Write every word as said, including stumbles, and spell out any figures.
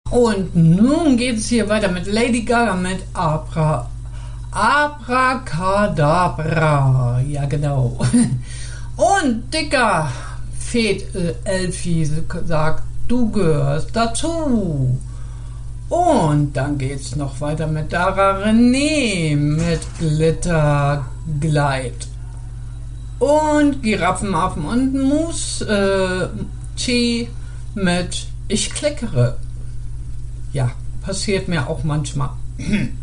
Und nun geht es hier weiter mit Lady Gaga mit Abra, Abracadabra. Ja, genau. Und dicker Fed Elfi sagt, du gehörst dazu. Und dann geht's noch weiter mit Dara René mit Glitter Glide. Und Giraffenaffen und Mus äh, Chi mit Ich klickere. Ja, passiert mir auch manchmal.